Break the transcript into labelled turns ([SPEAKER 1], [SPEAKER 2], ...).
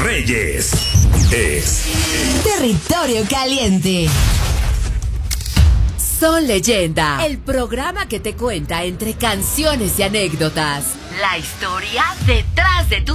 [SPEAKER 1] Reyes. Es
[SPEAKER 2] Territorio Caliente.
[SPEAKER 3] Son Leyenda, el programa que te cuenta entre canciones y anécdotas la historia detrás de tus